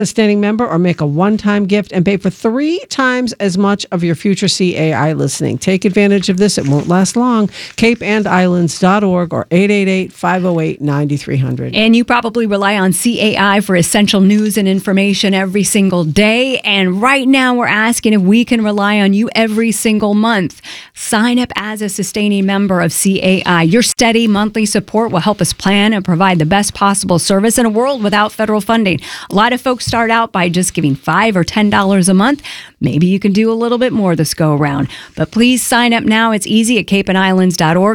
a standing member or make a one-time gift and pay for 3 times as much of your future CAI listening. Take advantage of this. It won't last long. CapeAndIslands.org or 888-508-9300. And you probably rely on CAI for essential news and information every single day. And right now we're asking if we can rely on you every single month. Sign up as a sustaining member of CAI. Your steady monthly support will help us plan and provide the best possible service in a world without federal funding. A lot of folks start out by just giving $5 or $10 a month. Maybe you can do a little bit more this go around. But please sign up now. It's easy at CapeAndIslands.org,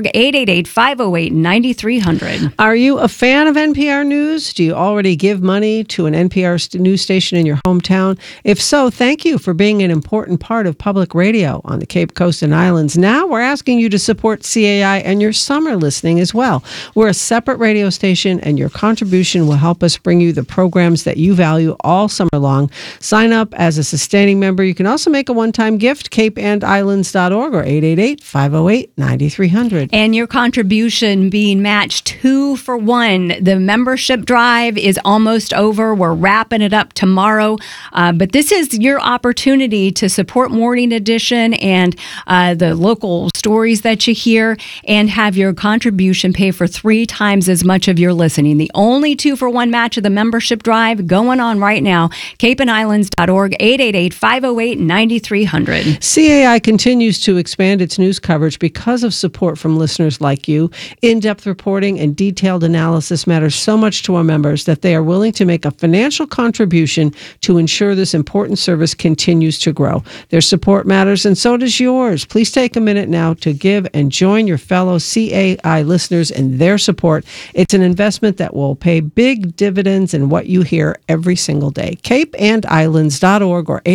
888-508-9300. Are you a fan of NPR News? Do you already give money to an NPR news station in your hometown? If so, thank you for being an important part of public radio on the Cape Coast and Islands. Now we're asking you to support CAI and your summer listening as well. We're a separate radio station, and your contribution will help us bring you the programs that you value all summer long. Sign up as a sustaining member. You can also make a one-time gift, CapeAndIslands.org or 888-508-9300. And your contribution being matched 2 for 1. The membership drive is almost over. We're wrapping it up tomorrow. But this is your opportunity to support Morning Edition and the local stories that you hear and have your contribution pay for 3 times as much of your listening. The only 2 for 1 match of the membership drive going on right now. CapeAndIslands.org, 888-508-9300. CAI continues to expand its news coverage because of support from listeners like you. In-depth reporting and detailed analysis matters so much to our members that they are willing to make a financial contribution to ensure this important service continues to grow. Their support matters, and so does yours. Please take a minute now to give and join your fellow CAI listeners in their support. It's an investment that will pay big dividends in what you hear every single day. CapeAndIslands.org or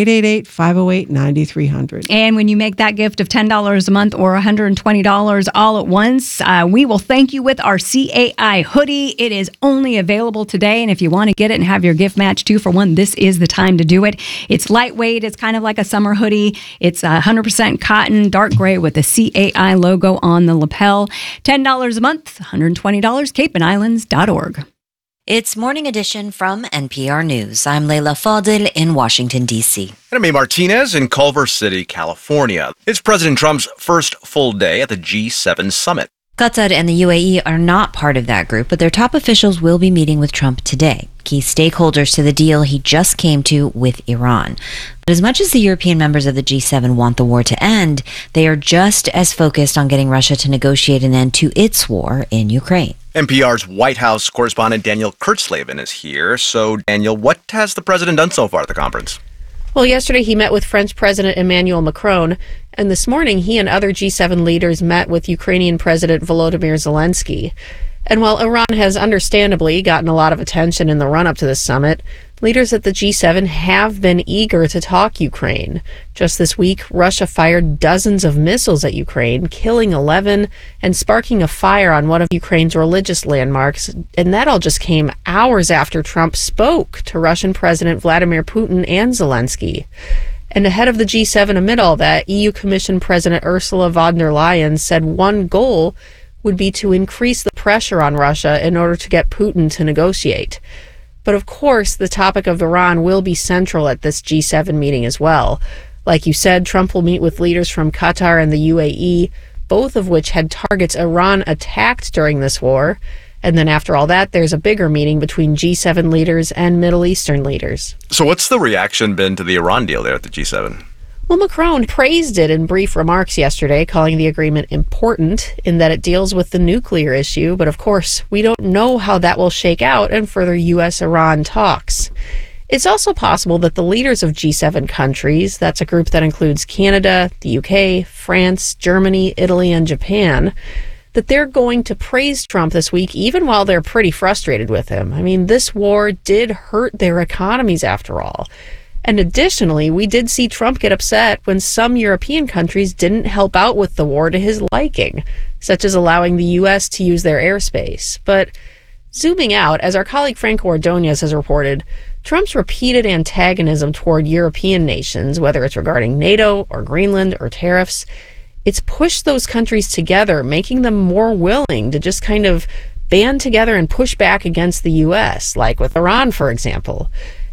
888-508-9300. And when you make that gift of $10 a month or $120 all at once, we will thank you with our CAI hoodie. It is only available today, and if you want to get it and have your gift match 2 for 1, this is the time to do it. It's lightweight. It's kind of like a summer hoodie. It's 100% cotton, dark gray with the CAI logo on the lapel. $10 a month, $120, CapeAndIslands.org. It's Morning Edition from NPR News. I'm Leila Fadil in Washington, D.C. And I'm May Martinez in Culver City, California. It's President Trump's first full day at the G7 summit. Qatar and the UAE are not part of that group, but their top officials will be meeting with Trump today, key stakeholders to the deal he just came to with Iran. But as much as the European members of the G7 want the war to end, they are just as focused on getting Russia to negotiate an end to its war in Ukraine. NPR's White House correspondent Daniel Kurtzleben is here. So, Daniel, what has the president done so far at the conference? Well, yesterday he met with French President Emmanuel Macron, and this morning he and other G7 leaders met with Ukrainian President Volodymyr Zelensky. And while Iran has understandably gotten a lot of attention in the run-up to this summit, leaders at the G7 have been eager to talk Ukraine. Just this week, Russia fired dozens of missiles at Ukraine, killing 11 and sparking a fire on one of Ukraine's religious landmarks. And that all just came hours after Trump spoke to Russian President Vladimir Putin and Zelensky. And ahead of the G7 amid all that, EU Commission President Ursula von der Leyen said one goal would be to increase the pressure on Russia in order to get Putin to negotiate. But of course, the topic of Iran will be central at this G7 meeting as well. Like you said, Trump will meet with leaders from Qatar and the UAE, both of which had targets Iran attacked during this war. And then after all that, there's a bigger meeting between G7 leaders and Middle Eastern leaders. So what's the reaction been to the Iran deal there at the G7? Well, Macron praised it in brief remarks yesterday, calling the agreement important in that it deals with the nuclear issue. But of course, we don't know how that will shake out in further U.S.-Iran talks. It's also possible that the leaders of G7 countries, that's a group that includes Canada, the UK, France, Germany, Italy, and Japan, that they're going to praise Trump this week, even while they're pretty frustrated with him. I mean, this war did hurt their economies after all. And additionally, we did see Trump get upset when some European countries didn't help out with the war to his liking, such as allowing the U.S. to use their airspace. But zooming out, as our colleague Franco Ordonez has reported, Trump's repeated antagonism toward European nations, whether it's regarding NATO or Greenland or tariffs, it's pushed those countries together, making them more willing to just kind of band together and push back against the U.S., like with Iran, for example.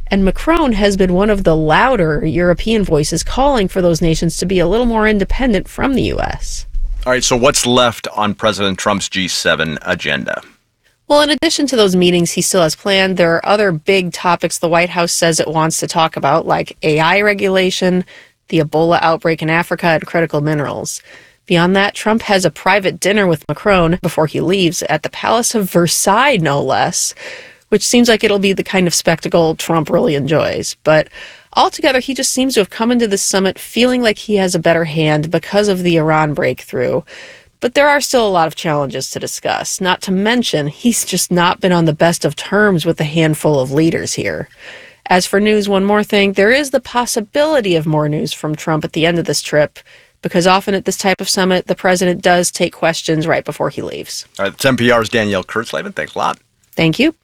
And Macron has been one of the louder European voices calling for those nations to be a little more independent from the U.S. All right, so what's left on President Trump's G7 agenda? Well, in addition to those meetings he still has planned, there are other big topics the White House says it wants to talk about, like AI regulation, the Ebola outbreak in Africa, and critical minerals. Beyond that, Trump has a private dinner with Macron before he leaves at the Palace of Versailles, no less, which seems like it'll be the kind of spectacle Trump really enjoys. But altogether, he just seems to have come into this summit feeling like he has a better hand because of the Iran breakthrough. But there are still a lot of challenges to discuss, not to mention he's just not been on the best of terms with a handful of leaders here. As for news, one more thing, there is the possibility of more news from Trump at the end of this trip, because often at this type of summit, the president does take questions right before he leaves. All right, it's NPR's Danielle Kurtzleben. Thanks a lot. Thank you.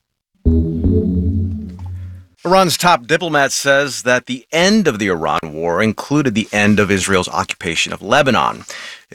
Iran's top diplomat says that the end of the Iran war included the end of Israel's occupation of Lebanon.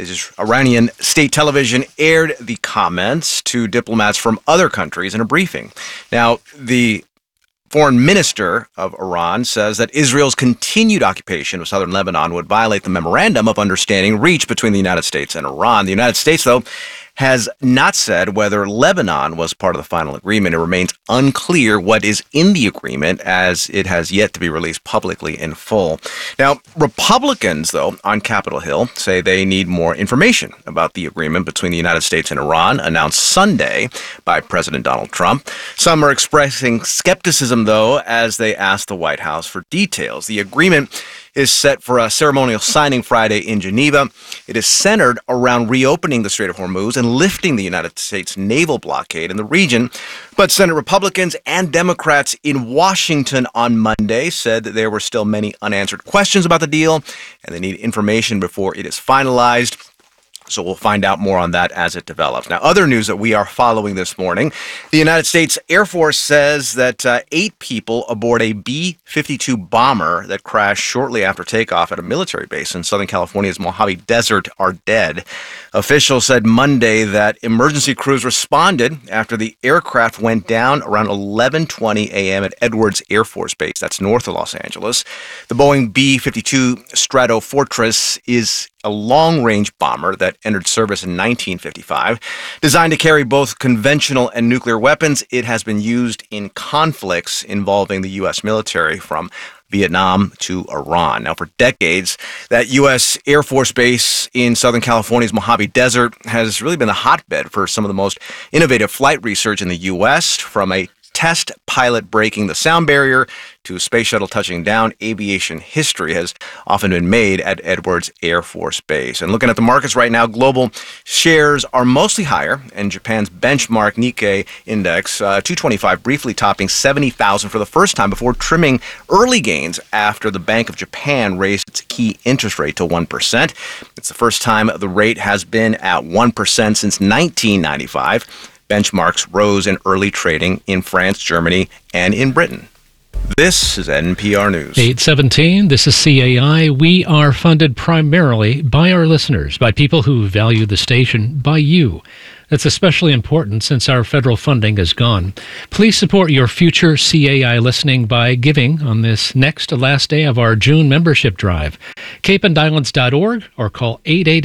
Iranian state television aired the comments to diplomats from other countries in a briefing. Now, the foreign minister of Iran says that Israel's continued occupation of southern Lebanon would violate the memorandum of understanding reached between the United States and Iran. The United States, though, has not said whether Lebanon was part of the final agreement. It remains unclear what is in the agreement, as it has yet to be released publicly in full. Now, Republicans, though, on Capitol Hill say they need more information about the agreement between the United States and Iran, announced Sunday by President Donald Trump. Some are expressing skepticism, though, as they ask the White House for details. The agreement is set for a ceremonial signing Friday in Geneva. It is centered around reopening the Strait of Hormuz and lifting the United States naval blockade in the region. But Senate Republicans and Democrats in Washington on Monday said that there were still many unanswered questions about the deal, and they need information before it is finalized. So we'll find out more on that as it develops. Now, other news that we are following this morning, the United States Air Force says that 8 people aboard a B-52 bomber that crashed shortly after takeoff at a military base in Southern California's Mojave Desert are dead. Officials said Monday that emergency crews responded after the aircraft went down around 11:20 a.m. at Edwards Air Force Base. That's north of Los Angeles. The Boeing B-52 Stratofortress is a long-range bomber that entered service in 1955. Designed to carry both conventional and nuclear weapons, it has been used in conflicts involving the U.S. military from Vietnam to Iran. Now, for decades, that U.S. Air Force Base in Southern California's Mojave Desert has really been the hotbed for some of the most innovative flight research in the U.S., from a test pilot breaking the sound barrier to a space shuttle touching down. Aviation history has often been made at Edwards Air Force Base. And looking at the markets right now, global shares are mostly higher, and Japan's benchmark Nikkei index, 225, briefly topping 70,000 for the first time before trimming early gains after the Bank of Japan raised its key interest rate to 1%. It's the first time the rate has been at 1% since 1995. Benchmarks rose in early trading in France, Germany, and in Britain. This is NPR News. 8:17, this is CAI. We are funded primarily by our listeners, by people who value the station, by you. That's especially important since our federal funding is gone. Please support your future CAI listening by giving on this next to last day of our June membership drive. capeandislands.org or call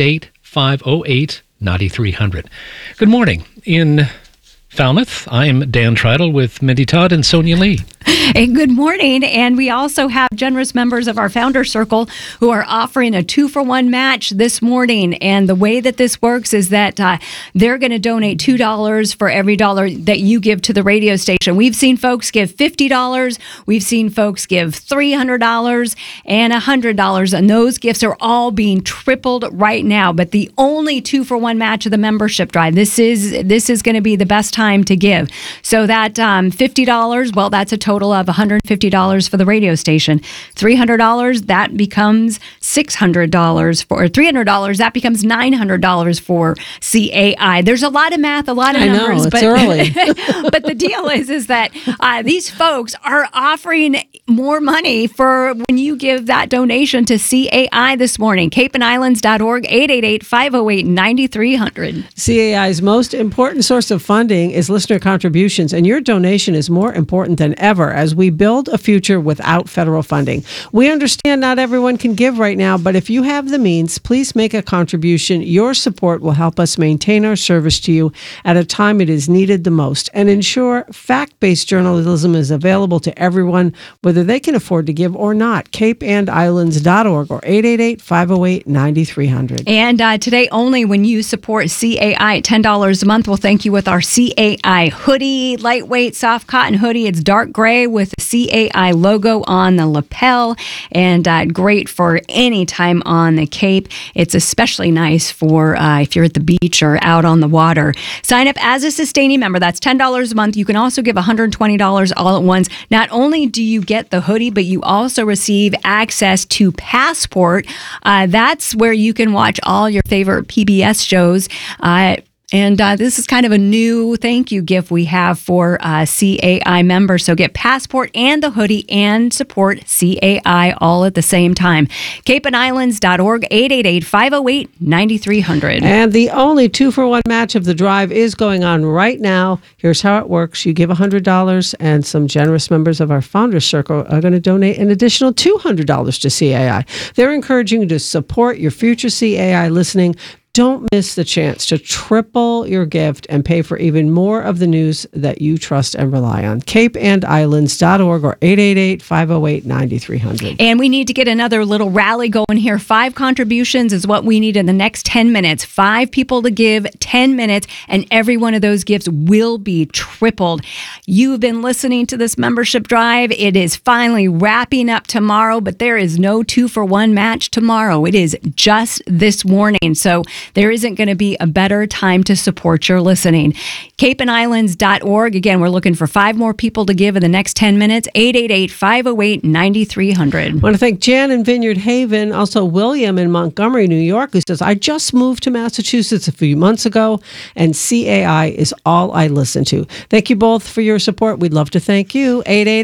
888-508-9300. Good morning. In Falmouth, I'm Dan Tritle with Mindy Todd and Sonia Lee. Hey, good morning. And we also have generous members of our Founder Circle who are offering a 2-for-1 match this morning. And the way that this works is that they're going to donate $2 for every dollar that you give to the radio station. We've seen folks give $50. We've seen folks give $300 and $100. And those gifts are all being tripled right now. But the only 2-for-1 match of the membership drive, this is going to be the best time to give. So that $50, well, that's a total of $150 for the radio station. $300, that becomes $600 for, or $300, that becomes $900 for CAI. There's a lot of math, a lot of numbers. It's early. But the deal is that these folks are offering more money for when you give that donation to CAI this morning. capeandislands.org, 888-508-9300. CAI's most important source of funding is listener contributions, and your donation is more important than ever as we build a future without federal funding. We understand not everyone can give right now, but if you have the means, please make a contribution. Your support will help us maintain our service to you at a time it is needed the most and ensure fact-based journalism is available to everyone, whether they can afford to give or not. CapeAndIslands.org or 888-508-9300. And today only, when you support CAI at $10 a month, we'll thank you with our CAI hoodie, lightweight soft cotton hoodie. It's dark gray with the CAI logo on the lapel, and great for any time on the Cape. It's especially nice for if you're at the beach or out on the water. Sign up as a sustaining member. That's $10 a month. You can also give $120 all at once. Not only do you get the hoodie, but you also receive access to Passport. That's where you can watch all your favorite PBS shows. And this is kind of a new thank you gift we have for CAI members. So get Passport and the hoodie and support CAI all at the same time. CapeAndIslands.org, 888-508-9300. And the only 2-for-1 match of the drive is going on right now. Here's how it works. You give $100, and some generous members of our Founders Circle are going to donate an additional $200 to CAI. They're encouraging you to support your future CAI listening. Don't miss the chance to triple your gift and pay for even more of the news that you trust and rely on. CapeAndIslands.org or 888-508-9300. And we need to get another little rally going here. 5 contributions is what we need in the next 10 minutes. 5 people to give 10 minutes, and every one of those gifts will be tripled. You've been listening to this membership drive. It is finally wrapping up tomorrow, but there is no 2-for-1 match tomorrow. It is just this morning. So there isn't going to be a better time to support your listening. CapeAndIslands.org. Again, we're looking for 5 more people to give in the next 10 minutes. 888-508-9300. I want to thank Jan in Vineyard Haven, also William in Montgomery, New York, who says, I just moved to Massachusetts a few months ago, and CAI is all I listen to. Thank you both for your support. We'd love to thank you.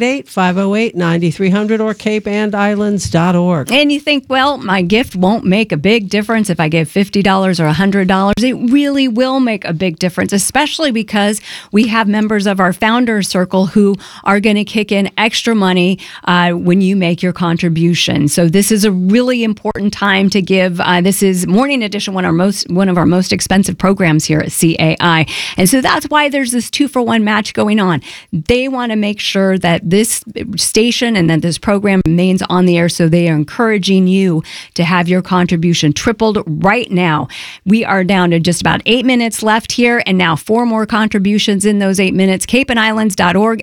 888-508-9300 or CapeAndIslands.org. And you think, well, my gift won't make a big difference if I give $50 or $100. It really will make a big difference, especially because we have members of our Founders Circle who are going to kick in extra money when you make your contribution. So this is a really important time to give. This is Morning Edition, one of our most expensive programs here at CAI. And so that's why there's this 2-for-1 match going on. They want to make sure that this station and that this program remains on the air, so they are encouraging you to have your contribution tripled right now. We are down to just about 8 minutes left here, and now 4 more contributions in those 8 minutes. CapeAndIslands.org,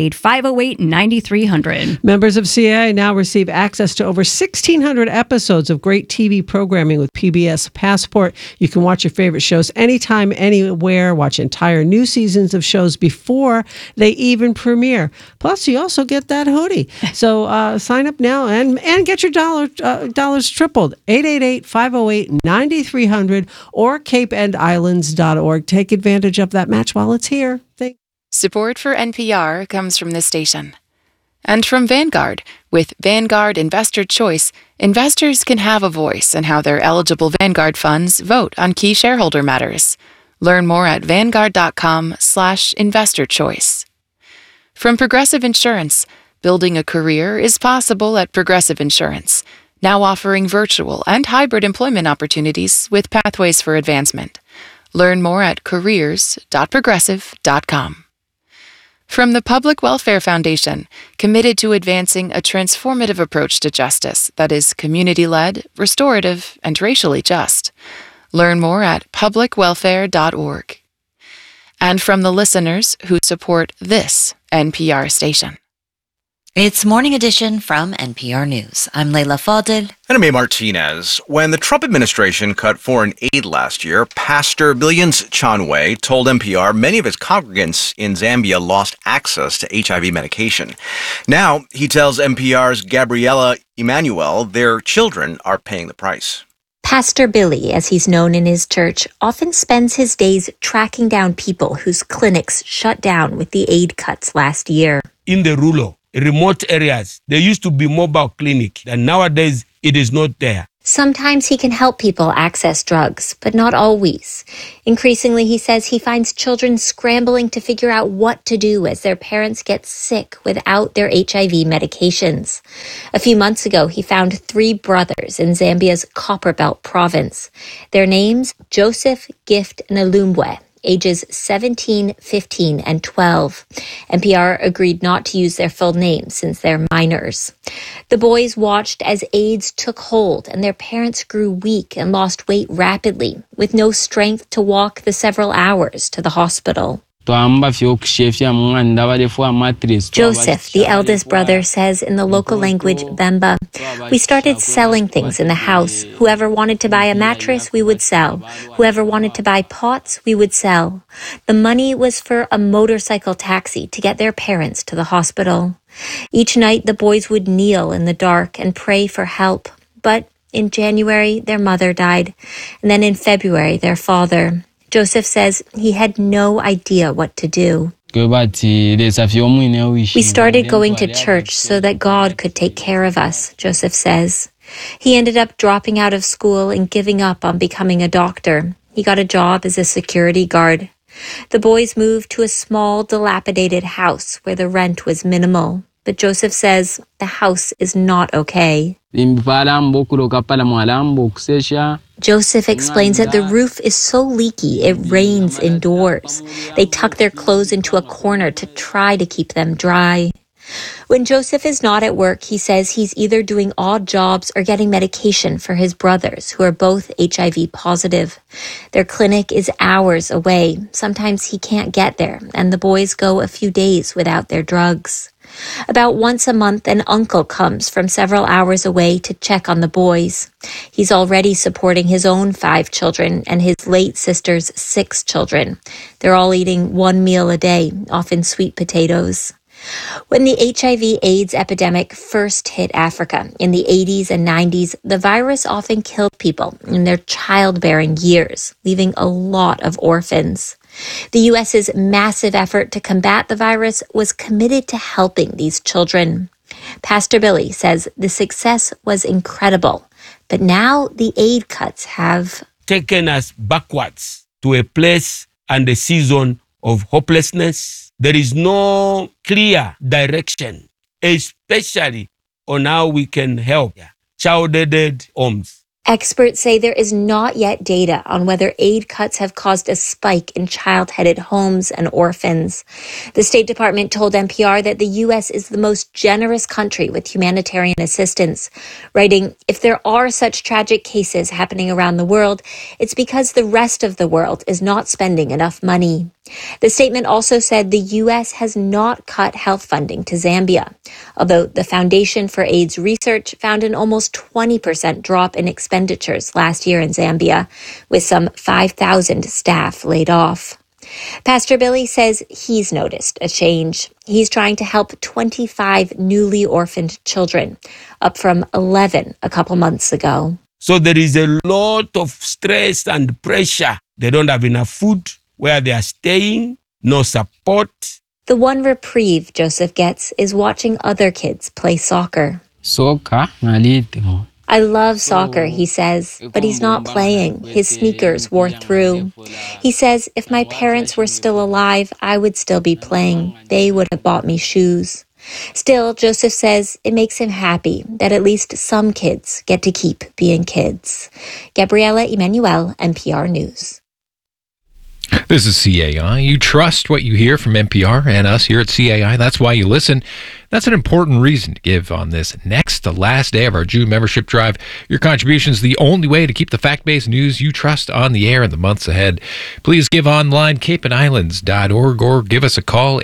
888-508-9300. Members of CAI now receive access to over 1,600 episodes of great TV programming with PBS Passport. You can watch your favorite shows anytime, anywhere. Watch entire new seasons of shows before they even premiere. Plus, you also get that hoodie. So sign up now and get your dollars tripled. 888-508-9300 or CapeAndIslands.org. Take advantage of that match while it's here. Support for NPR comes from this station. And from Vanguard. With Vanguard Investor Choice, investors can have a voice in how their eligible Vanguard funds vote on key shareholder matters. Learn more at Vanguard.com/investorchoice. From Progressive Insurance, building a career is possible at Progressive Insurance, now offering virtual and hybrid employment opportunities with pathways for advancement. Learn more at careers.progressive.com. From the Public Welfare Foundation, committed to advancing a transformative approach to justice that is community-led, restorative, and racially just. Learn more at publicwelfare.org. And from the listeners who support this NPR station. It's Morning Edition from NPR News. I'm Leila Fadel. And I'm A. Martinez. When the Trump administration cut foreign aid last year, Pastor Billions Chanwe told NPR many of his congregants in Zambia lost access to HIV medication. Now, he tells NPR's Gabriela Emanuel their children are paying the price. Pastor Billy, as he's known in his church, often spends his days tracking down people whose clinics shut down with the aid cuts last year. In the rural, remote areas, there used to be mobile clinic, and nowadays it is not there. Sometimes he can help people access drugs, but not always. Increasingly, he says he finds children scrambling to figure out what to do as their parents get sick without their HIV medications. A few months ago, he found 3 brothers in Zambia's Copperbelt province. Their names, Joseph, Gift, and Alumbwe, ages 17, 15, and 12. NPR agreed not to use their full names since they're minors. The boys watched as AIDS took hold and their parents grew weak and lost weight rapidly, with no strength to walk the several hours to the hospital. Joseph, the eldest brother, says in the local language Bemba, "We started selling things in the house. Whoever wanted to buy a mattress, we would sell. Whoever wanted to buy pots, we would sell. The money was for a motorcycle taxi to get their parents to the hospital. Each night, the boys would kneel in the dark and pray for help. But in January, their mother died, and then in February, their father. Joseph says he had no idea what to do. We started going to church so that God could take care of us, Joseph says. He ended up dropping out of school and giving up on becoming a doctor. He got a job as a security guard. The boys moved to a small, dilapidated house where the rent was minimal. But Joseph says the house is not okay. Joseph explains that the roof is so leaky it rains indoors. They tuck their clothes into a corner to try to keep them dry. When Joseph is not at work, he says he's either doing odd jobs or getting medication for his brothers, who are both HIV positive. Their clinic is hours away. Sometimes he can't get there, and the boys go a few days without their drugs. About once a month, an uncle comes from several hours away to check on the boys. He's already supporting his own 5 children and his late sister's 6 children. They're all eating 1 meal a day, often sweet potatoes. When the HIV/AIDS epidemic first hit Africa in the 80s and 90s, the virus often killed people in their childbearing years, leaving a lot of orphans. The U.S.'s massive effort to combat the virus was committed to helping these children. Pastor Billy says the success was incredible, but now the aid cuts have taken us backwards to a place and a season of hopelessness. There is no clear direction, especially on how we can help child-aided homes. Experts say there is not yet data on whether aid cuts have caused a spike in child-headed homes and orphans. The State Department told NPR that the U.S. is the most generous country with humanitarian assistance, writing, "If there are such tragic cases happening around the world, it's because the rest of the world is not spending enough money." The statement also said the U.S. has not cut health funding to Zambia, although the Foundation for AIDS Research found an almost 20% drop in expenditures last year in Zambia, with some 5,000 staff laid off. Pastor Billy says he's noticed a change. He's trying to help 25 newly orphaned children, up from 11 a couple months ago. So there is a lot of stress and pressure. They don't have enough food where they are staying, no support. The one reprieve Joseph gets is watching other kids play soccer. I love soccer, he says, but he's not playing. His sneakers wore through. He says, if my parents were still alive, I would still be playing. They would have bought me shoes. Still, Joseph says it makes him happy that at least some kids get to keep being kids. Gabriela Emanuel, NPR News. This is CAI. You trust what you hear from NPR and us here at CAI. That's why you listen. That's an important reason to give on this next to last day of our June membership drive. Your contribution is the only way to keep the fact-based news you trust on the air in the months ahead. Please give online, capeandislands.org, or give us a call,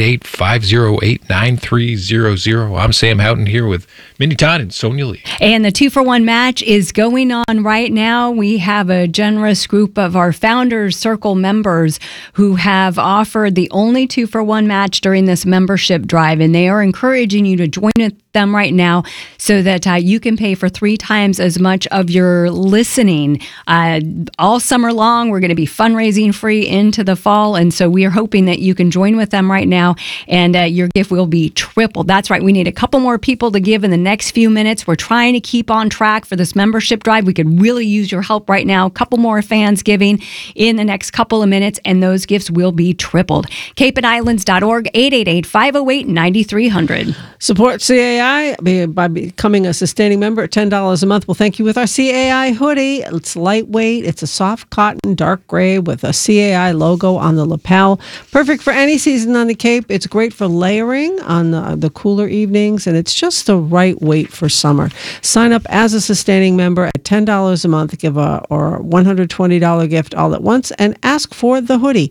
888-508-9300. I'm Sam Houghton here with Mindy Todd and Sonia Lee. And the 2-for-1 match is going on right now. We have a generous group of our Founders Circle members who have offered the only 2-for-1 match during this membership drive, and they are encouraging you to join them right now so that you can pay for 3 times as much of your listening. All summer long, we're going to be fundraising free into the fall. And so we are hoping that you can join with them right now and your gift will be tripled. That's right. We need a couple more people to give in the next few minutes. We're trying to keep on track for this membership drive. We could really use your help right now. A couple more fans giving in the next couple of minutes, and those gifts will be tripled. CapeandIslands.org, 888-508-9300. Support CAI by becoming a sustaining member at $10 a month. We'll thank you with our CAI hoodie. It's lightweight. It's a soft cotton, dark gray with a CAI logo on the lapel. Perfect for any season on the Cape. It's great for layering on the cooler evenings, and it's just the right weight for summer. Sign up as a sustaining member at $10 a month. Give a $120 gift all at once and ask for the hoodie.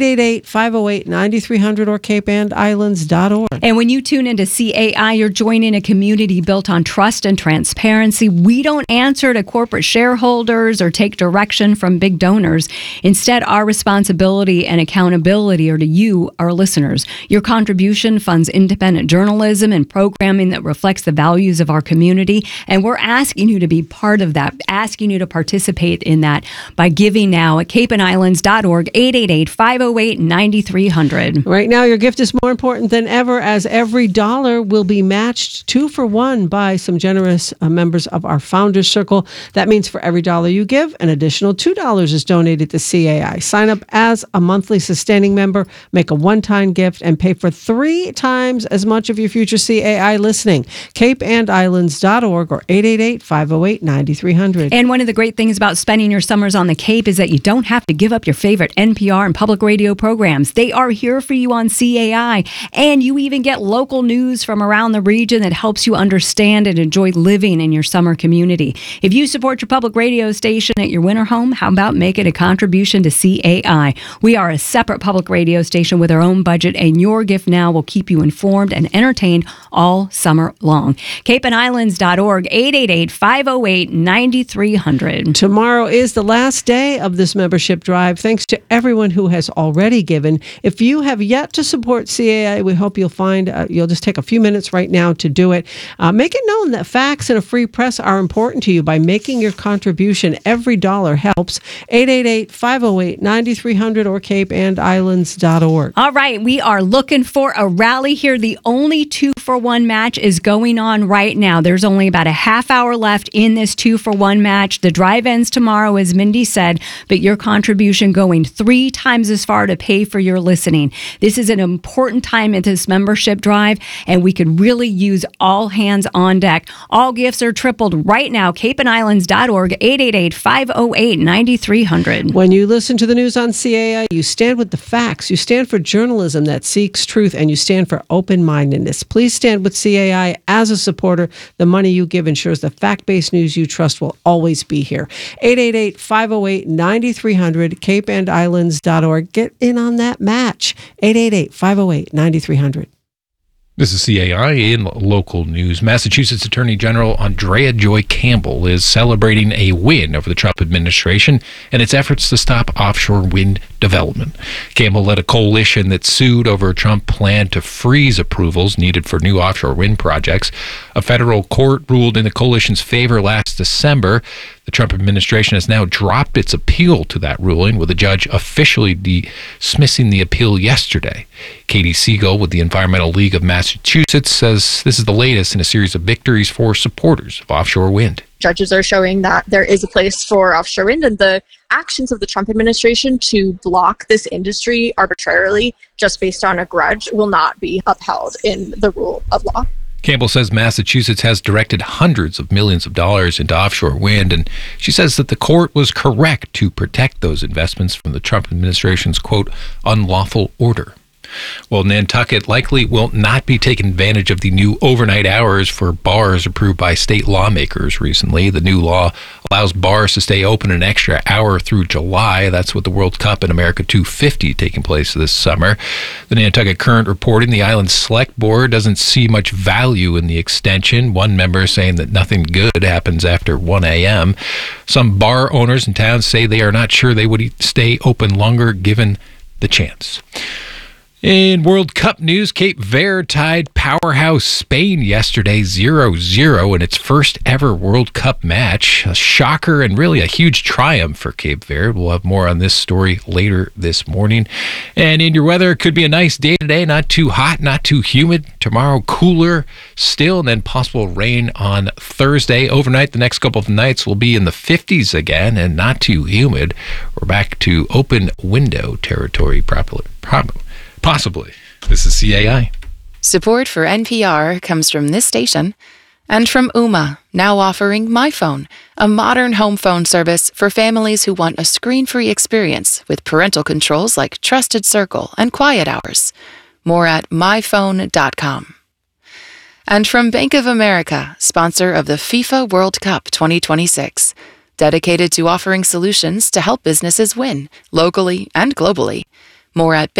888-508-9300 or CapeandIslands.org. And when you tune into CAI, you're joining a community built on trust and transparency. We don't answer to corporate shareholders or take direction from big donors. Instead, our responsibility and accountability are to you, our listeners. Your contribution funds independent journalism and programming that reflects the values of our community. And we're asking you to be part of that, asking you to participate in that by giving now at CapeandIslands.org, 888-508-9300. Right now, your gift is more important than ever, as every dollar will be matched 2 for 1 by some generous members of our Founders Circle. That means for every dollar you give, an additional $2 is donated to CAI. Sign up as a monthly sustaining member, make a one-time gift, and pay for 3 times as much of your future CAI listening. CapeandIslands.org or 888-508-9300. And one of the great things about spending your summers on the Cape is that you don't have to give up your favorite NPR and public radio programs. They are here for you on CAI, and you even get local news from around the region that helps you understand and enjoy living in your summer community. If you support your public radio station at your winter home, how about making a contribution to CAI? We are a separate public radio station with our own budget, and your gift now will keep you informed and entertained all summer long. CapeandIslands.org, 888-508-9300. Tomorrow is the last day of this membership drive. Thanks to everyone who has already given. If you have yet to support CAI, we hope you'll you'll just take a few minutes right now to do it. Make it known that facts and a free press are important to you by making your contribution. Every dollar helps. 888-508-9300 or CapeandIslands.org. All right, we are looking for a rally here. The only 2-for-1 match is going on right now. There's only about a half hour left in this 2-for-1 match. The drive ends tomorrow, as Mindy said, but your contribution going 3 times as far to pay for your listening. This is an important time in this membership drive, and we could really use all hands on deck. All gifts are tripled right now. CapeandIslands.org, 888-508-9300. When you listen to the news on CAI, you stand with the facts. You stand for journalism that seeks truth, and you stand for open-mindedness. Please stand with CAI as a supporter. The money you give ensures the fact-based news you trust will always be here. 888-508-9300, CapeandIslands.org. Get in on that match. 888-508-9300. This is CAI in local news. Massachusetts Attorney General Andrea Joy Campbell is celebrating a win over the Trump administration and its efforts to stop offshore wind development. Campbell led a coalition that sued over a Trump plan to freeze approvals needed for new offshore wind projects. A federal court ruled in the coalition's favor last December. The Trump administration has now dropped its appeal to that ruling, with a judge officially dismissing the appeal yesterday. Katie Siegel with the Environmental League of Massachusetts says this is the latest in a series of victories for supporters of offshore wind. Judges are showing that there is a place for offshore wind, and the actions of the Trump administration to block this industry arbitrarily just based on a grudge will not be upheld in the rule of law. Campbell says Massachusetts has directed hundreds of millions of dollars into offshore wind, and she says that the court was correct to protect those investments from the Trump administration's, quote, unlawful order. Well, Nantucket likely will not be taking advantage of the new overnight hours for bars approved by state lawmakers recently. The new law allows bars to stay open an extra hour through July. That's with the World Cup in America 250 taking place this summer. The Nantucket Current reporting the island's select board doesn't see much value in the extension. One member saying that nothing good happens after 1 a.m. Some bar owners in town say they are not sure they would stay open longer given the chance. In World Cup news, Cape Verde tied powerhouse Spain yesterday 0-0 in its first ever World Cup match. A shocker and really a huge triumph for Cape Verde. We'll have more on this story later this morning. And in your weather, it could be a nice day today. Not too hot, not too humid. Tomorrow, cooler still, and then possible rain on Thursday. Overnight, the next couple of nights will be in the 50s again and not too humid. We're back to open window territory possibly. This is CAI. Support for NPR comes from this station and from Ooma, now offering My Phone, a modern home phone service for families who want a screen-free experience with parental controls like Trusted Circle and Quiet Hours. More at myphone.com. And from Bank of America, sponsor of the FIFA World Cup 2026, dedicated to offering solutions to help businesses win, locally and globally. More at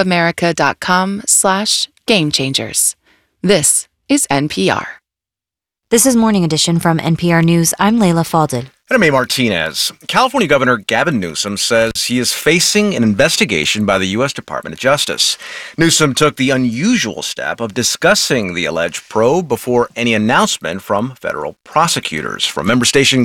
bankofamerica.com/gamechangers. This is NPR. This is Morning Edition from NPR News. I'm Leila Fadel. And I'm A. Martinez. California Governor Gavin Newsom says he is facing an investigation by the U.S. Department of Justice. Newsom took the unusual step of discussing the alleged probe before any announcement from federal prosecutors. From member station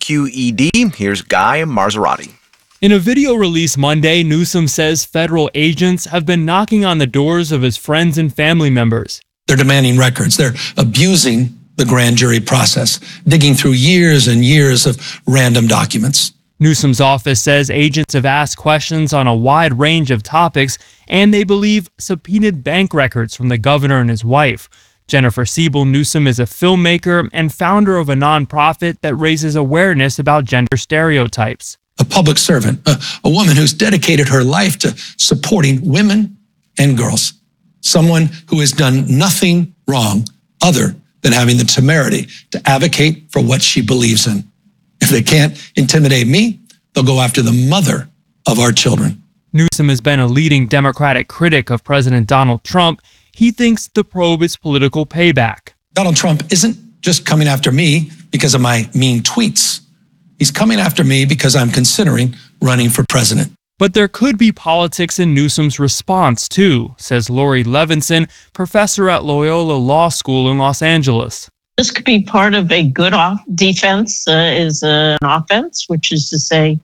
KQED, here's Guy Marzorati. In a video released Monday, Newsom says federal agents have been knocking on the doors of his friends and family members. They're demanding records. They're abusing the grand jury process, digging through years and years of random documents. Newsom's office says agents have asked questions on a wide range of topics, and they believe subpoenaed bank records from the governor and his wife. Jennifer Siebel Newsom is a filmmaker and founder of a nonprofit that raises awareness about gender stereotypes. A public servant, a woman who's dedicated her life to supporting women and girls. Someone who has done nothing wrong other than having the temerity to advocate for what she believes in. If they can't intimidate me, they'll go after the mother of our children. Newsom has been a leading Democratic critic of President Donald Trump. He thinks the probe is political payback. Donald Trump isn't just coming after me because of my mean tweets. He's coming after me because I'm considering running for president. But there could be politics in Newsom's response, too, says Lori Levinson, professor at Loyola Law School in Los Angeles. This could be part of a good defense is an offense, which is to say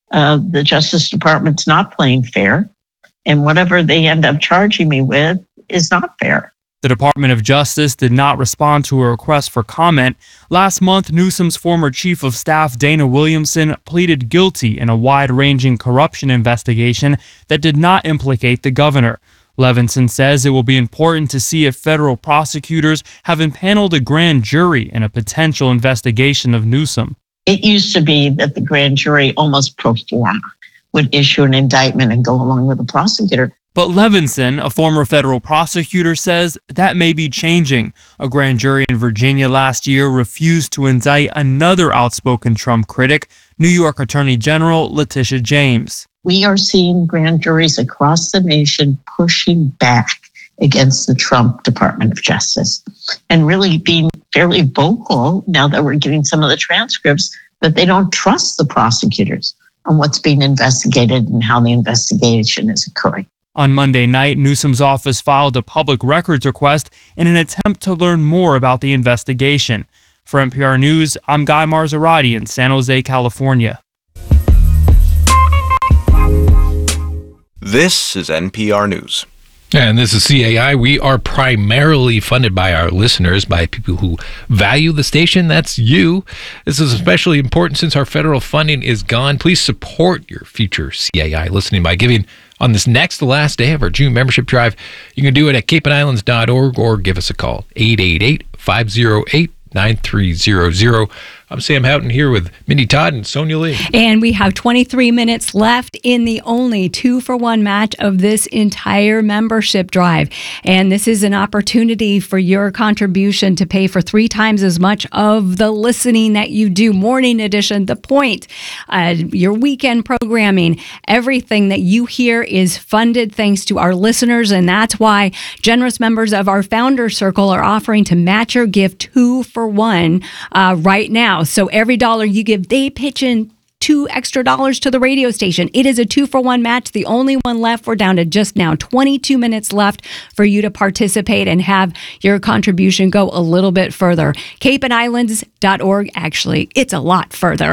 the Justice Department's not playing fair, and whatever they end up charging me with is not fair. The Department of Justice did not respond to a request for comment. Last month, Newsom's former chief of staff, Dana Williamson, pleaded guilty in a wide-ranging corruption investigation that did not implicate the governor. Levinson says it will be important to see if federal prosecutors have impaneled a grand jury in a potential investigation of Newsom. It used to be that the grand jury almost pro forma would issue an indictment and go along with the prosecutor. But Levinson, a former federal prosecutor, says that may be changing. A grand jury in Virginia last year refused to indict another outspoken Trump critic, New York Attorney General Letitia James. We are seeing grand juries across the nation pushing back against the Trump Department of Justice and really being fairly vocal now that we're getting some of the transcripts that they don't trust the prosecutors on what's being investigated and how the investigation is occurring. On Monday night, Newsom's office filed a public records request in an attempt to learn more about the investigation. For NPR News, I'm Guy Marzorati in San Jose, California. This is NPR News. And this is CAI. We are primarily funded by our listeners, by people who value the station. That's you. This is especially important since our federal funding is gone. Please support your future CAI listening by giving on this next to last day of our June membership drive. You can do it at capeandislands.org or give us a call, 888-508-9300. I'm Sam Houghton here with Mindy Todd and Sonia Lee. And we have 23 minutes left in the only 2-for-1 match of this entire membership drive. And this is an opportunity for your contribution to pay for 3 times as much of the listening that you do. Morning Edition, The Point, your weekend programming, everything that you hear is funded thanks to our listeners. And that's why generous members of our Founder Circle are offering to match your gift 2-for-1 right now. So every dollar you give, they pitch in $2 extra to the radio station. It is a 2-for-1 match, the only one left. We're down to just now 22 minutes left for you to participate and have your contribution go a little bit further. CapeandIslands.org. Actually, it's a lot further.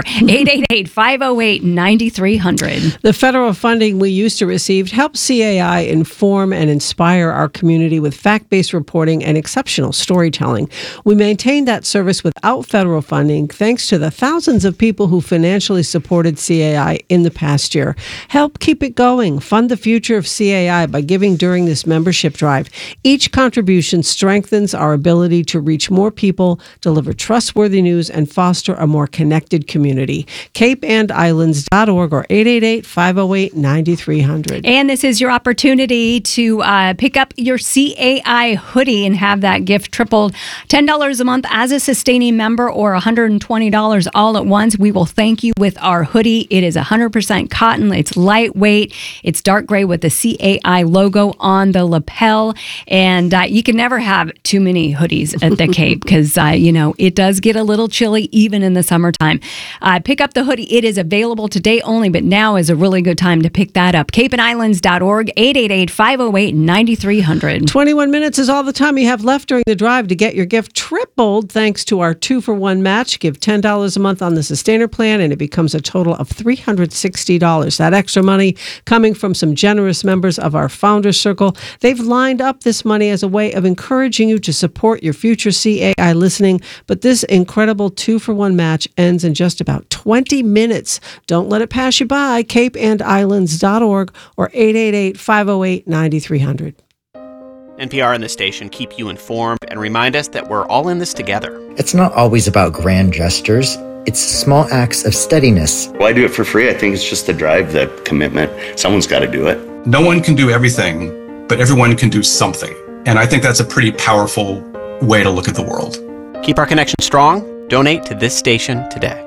888-508-9300. The federal funding we used to receive helps CAI inform and inspire our community with fact-based reporting and exceptional storytelling. We maintain that service without federal funding thanks to the thousands of people who financially supported CAI in the past year. Help keep it going. Fund the future of CAI by giving during this membership drive. Each contribution strengthens our ability to reach more people, deliver trustworthy news, and foster a more connected community. CapeandIslands.org or 888-508-9300. And this is your opportunity to pick up your CAI hoodie and have that gift tripled. $10 a month as a sustaining member or $120 all at once. We will thank you with our hoodie. It is 100% cotton. It's lightweight. It's dark gray with the CAI logo on the lapel. And you can never have too many hoodies at the Cape because, it does get a little chilly even in the summertime. Pick up the hoodie. It is available today only, but now is a really good time to pick that up. CapeandIslands.org, 888-508-9300. 21 minutes is all the time you have left during the drive to get your gift tripled thanks to our 2-for-1 match. Give $10 a month on the Sustainer plan and it becomes a total of $360. That extra money coming from some generous members of our Founders Circle. They've lined up this money as a way of encouraging you to support your future CAI listening, but this incredible 2-for-1 match ends in just about 20 minutes. Don't let it pass you by. CapeandIslands.org or 888-508-9300. NPR and the station keep you informed and remind us that we're all in this together. It's not always about grand gestures. It's small acts of steadiness. Well, I do it for free. I think it's just the drive, the commitment. Someone's got to do it. No one can do everything, but everyone can do something. And I think that's a pretty powerful way to look at the world. Keep our connection strong. Donate to this station today.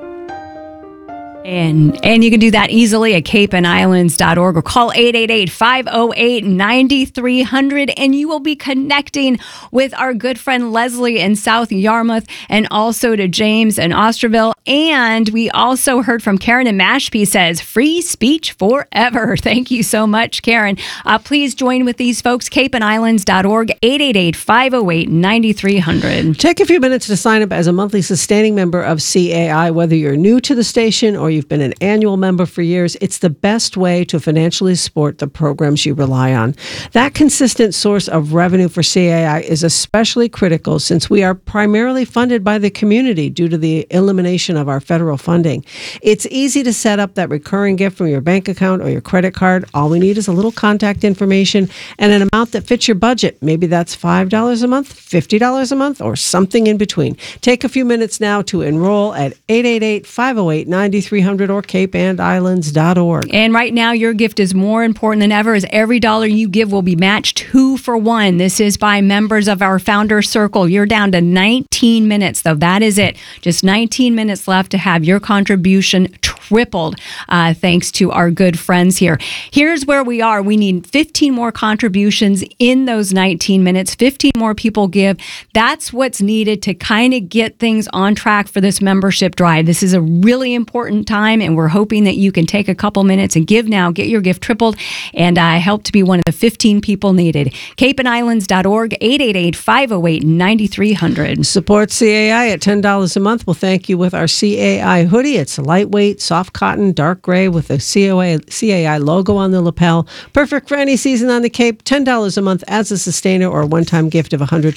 And you can do that easily at capeandislands.org or call 888-508-9300 and you will be connecting with our good friend Leslie in South Yarmouth and also to James in Osterville. And we also heard from Karen in Mashpee says, free speech forever. Thank you so much, Karen. Please join with these folks, capeandislands.org, 888-508-9300. Take a few minutes to sign up as a monthly sustaining member of CAI, whether you're new to the station or you've been an annual member for years. It's the best way to financially support the programs you rely on. That consistent source of revenue for CAI is especially critical since we are primarily funded by the community due to the elimination of our federal funding. It's easy to set up that recurring gift from your bank account or your credit card. All we need is a little contact information and an amount that fits your budget. Maybe that's $5 a month, $50 a month, or something in between. Take a few minutes now to enroll at 888-508-9300 or capeandislands.org. And right now, your gift is more important than ever as every dollar you give will be matched 2-for-1. This is by members of our Founders Circle. You're down to 19 minutes, though. That is it. Just 19 minutes left to have your contribution tripled, thanks to our good friends here. Here's where we are. We need 15 more contributions in those 19 minutes. 15 more people give. That's what's needed to kind of get things on track for this membership drive. This is a really important time, and we're hoping that you can take a couple minutes and give now, get your gift tripled, and help to be one of the 15 people needed. CapeandIslands.org, 888-508-9300. Support CAI at $10 a month. We'll thank you with our CAI hoodie. It's lightweight, soft cotton, dark gray with the CAI logo on the lapel. Perfect for any season on the Cape. $10 a month as a sustainer or a one-time gift of $120.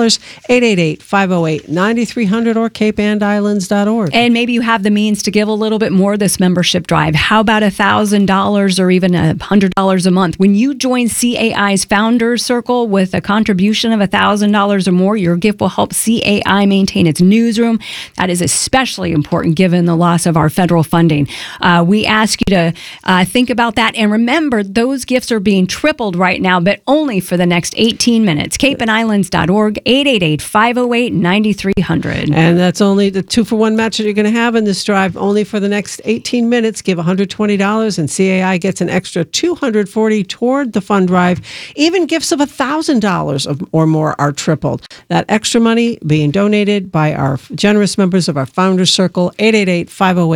888-508-9300 or capeandislands.org. And maybe you have the means to give a little bit more this membership drive. How about $1,000 or even $100 a month? When you join CAI's Founders Circle with a contribution of $1,000 or more, your gift will help CAI maintain its newsroom. That is especially important given the loss of our federal funding. We ask you to think about that. And remember, those gifts are being tripled right now, but only for the next 18 minutes. CapeandIslands.org, 888-508-9300. And that's only the 2-for-1 match that you're going to have in this drive. Only for the next 18 minutes. Give $120 and CAI gets an extra $240 toward the fund drive. Even gifts of $1,000 or more are tripled. That extra money being donated by our generous members of our Founders Circle, 888-508-9300.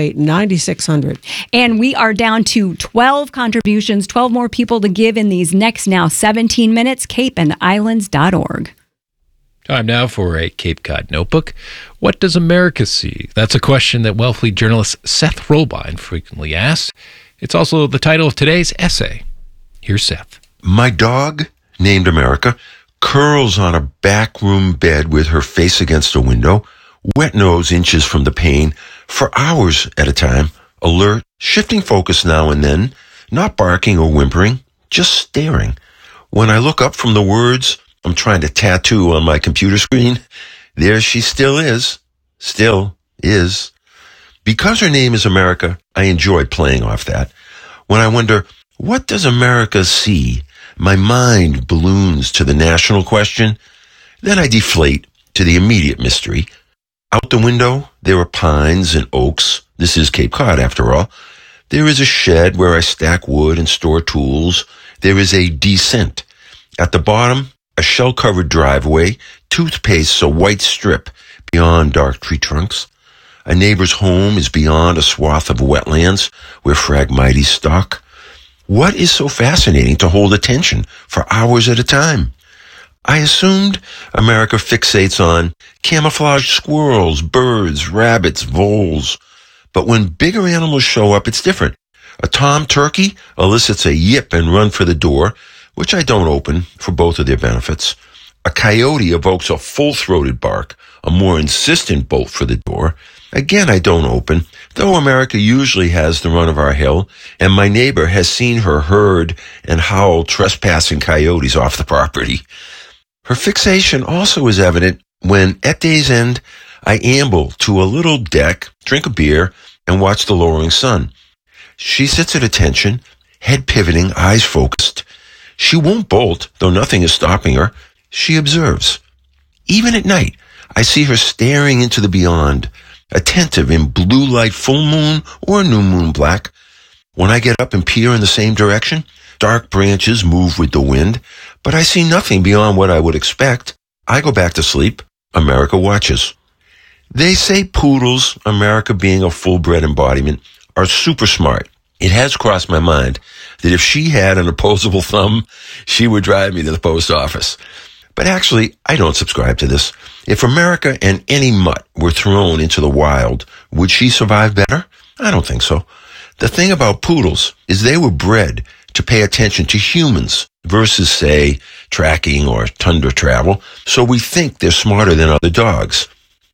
$9,600. And we are down to 12 contributions, 12 more people to give in these next now 17 minutes. CapeandIslands.org. Time now for a Cape Cod Notebook. What does America see? That's a question that Wellfleet journalist Seth Robine frequently asks. It's also the title of today's essay. Here's Seth. My dog, named America, curls on a backroom bed with her face against a window, wet nose inches from the pane, for hours at a time, alert, shifting focus now and then, not barking or whimpering, just staring. When I look up from the words I'm trying to tattoo on my computer screen, there she still is. Still is. Because her name is America, I enjoy playing off that. When I wonder, what does America see? My mind balloons to the national question. Then I deflate to the immediate mystery. Out the window, there are pines and oaks. This is Cape Cod, after all. There is a shed where I stack wood and store tools. There is a descent. At the bottom, a shell-covered driveway, toothpaste's a white strip beyond dark tree trunks. A neighbor's home is beyond a swath of wetlands where Phragmites stalk. What is so fascinating to hold attention for hours at a time? I assumed America fixates on camouflaged squirrels, birds, rabbits, voles. But when bigger animals show up, it's different. A tom turkey elicits a yip and run for the door, which I don't open for both of their benefits. A coyote evokes a full-throated bark, a more insistent bolt for the door. Again, I don't open, though America usually has the run of our hill, and my neighbor has seen her herd and howl trespassing coyotes off the property. Her fixation also is evident when, at day's end, I amble to a little deck, drink a beer, and watch the lowering sun. She sits at attention, head pivoting, eyes focused. She won't bolt, though nothing is stopping her. She observes. Even at night, I see her staring into the beyond, attentive in blue light full moon or new moon black. When I get up and peer in the same direction, dark branches move with the wind, but I see nothing beyond what I would expect. I go back to sleep. America watches. They say poodles, America being a full-bred embodiment, are super smart. It has crossed my mind that if she had an opposable thumb, she would drive me to the post office. But actually, I don't subscribe to this. If America and any mutt were thrown into the wild, would she survive better? I don't think so. The thing about poodles is they were bred to pay attention to humans versus, say, tracking or tundra travel, so we think they're smarter than other dogs.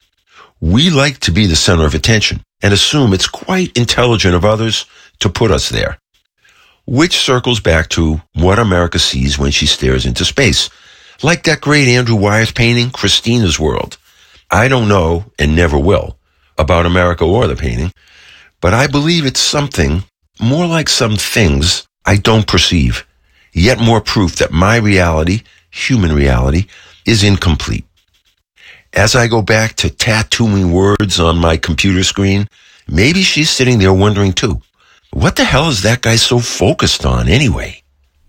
We like to be the center of attention and assume it's quite intelligent of others to put us there. Which circles back to what America sees when she stares into space. Like that great Andrew Wyeth painting, Christina's World. I don't know, and never will, about America or the painting, but I believe it's something, more like some things, I don't perceive, yet more proof that my reality, human reality, is incomplete. As I go back to tattooing words on my computer screen, maybe she's sitting there wondering too, what the hell is that guy so focused on anyway?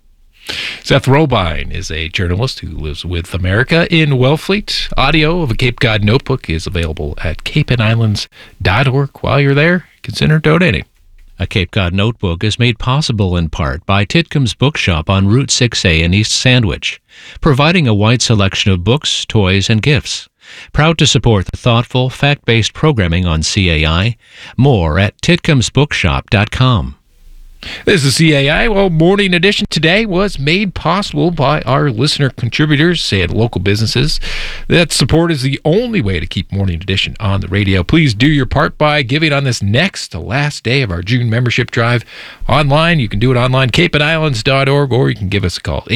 Seth Robine is a journalist who lives with America in Wellfleet. Audio of a Cape Cod Notebook is available at CapeandIslands.org. While you're there, consider donating. A Cape Cod Notebook is made possible in part by Titcomb's Bookshop on Route 6A in East Sandwich, providing a wide selection of books, toys, and gifts. Proud to support the thoughtful, fact-based programming on CAI. More at titcomsbookshop.com. This is CAI. Well, Morning Edition today was made possible by our listener contributors and local businesses. That support is the only way to keep Morning Edition on the radio. Please do your part by giving on this next to last day of our June membership drive online. You can do it online, capeandislands.org, or you can give us a call,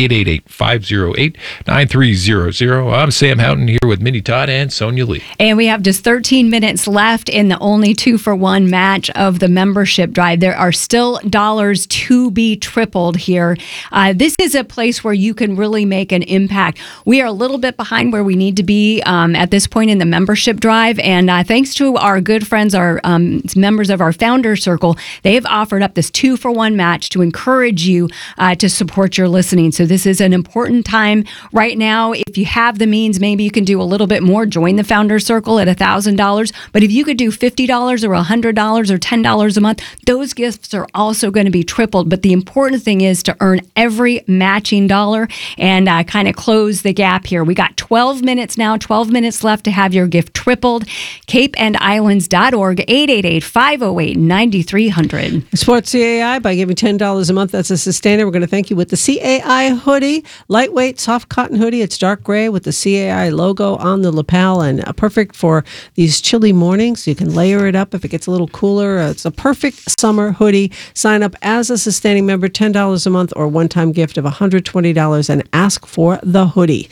888-508-9300. I'm Sam Houghton here with Minnie Todd and Sonia Lee. And we have just 13 minutes left in the only 2-for-1 match of the membership drive. There are still dollars $10 to be tripled here. This is a place where you can really make an impact. We are a little bit behind where we need to be at this point in the membership drive. And thanks to our good friends, our members of our Founder Circle, they've offered up this 2-for-1 match to encourage you to support your listening. So this is an important time right now. If you have the means, maybe you can do a little bit more. Join the Founder Circle at $1,000. But if you could do $50 or $100 or $10 a month, those gifts are also going to be tripled. But the important thing is to earn every matching dollar and kind of close the gap here. We got 12 minutes now, 12 minutes left to have your gift tripled. CapeAndIslands.org, 888-508-9300. Support CAI by giving $10 a month. That's a sustainer. We're going to thank you with the CAI hoodie. Lightweight, soft cotton hoodie. It's dark gray with the CAI logo on the lapel and perfect for these chilly mornings. You can layer it up if it gets a little cooler. It's a perfect summer hoodie. Sign up as a sustaining member, $10 a month or one-time gift of $120 and ask for the hoodie.